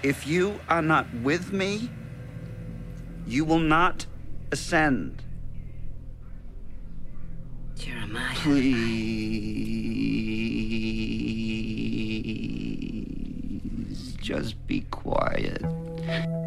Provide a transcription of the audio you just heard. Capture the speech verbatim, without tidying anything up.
If you are not with me, you will not ascend. Jeremiah. Please, just be quiet.